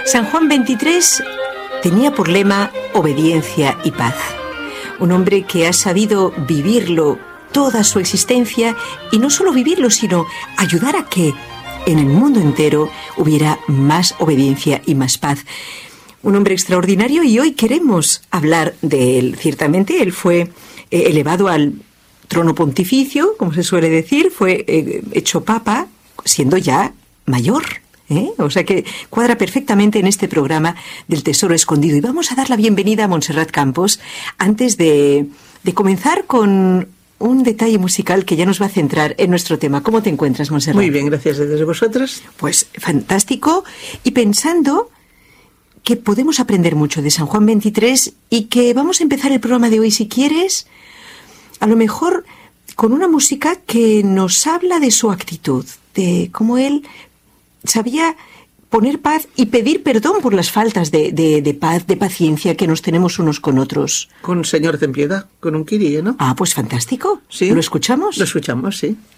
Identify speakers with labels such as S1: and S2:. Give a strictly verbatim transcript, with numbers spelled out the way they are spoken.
S1: San Juan veintitrés tenía por lema obediencia y paz. Un hombre que ha sabido vivirlo toda su existencia, y no solo vivirlo, sino ayudar a que en el mundo entero hubiera más obediencia y más paz. Un hombre extraordinario, y hoy queremos hablar de él. Ciertamente él fue eh, elevado al trono pontificio, como se suele decir, fue eh, hecho papa siendo ya mayor. ¿Eh? O sea que cuadra perfectamente en este programa del Tesoro Escondido. Y vamos a dar la bienvenida a Montserrat Campos antes de, de comenzar con un detalle musical que ya nos va a centrar en nuestro tema. ¿Cómo te encuentras, Montserrat?
S2: Muy bien, gracias. ¿Desde vosotras?
S1: Pues fantástico. Y pensando que podemos aprender mucho de San Juan veintitrés y que vamos a empezar el programa de hoy, si quieres, a lo mejor con una música que nos habla de su actitud, de cómo él sabía poner paz y pedir perdón por las faltas de, de, de paz, de paciencia que nos tenemos unos con otros.
S2: Con Señor ten piedad, con un Kyrie, ¿no?
S1: Ah, pues fantástico.
S2: Sí.
S1: ¿Lo escuchamos?
S2: Lo escuchamos, sí.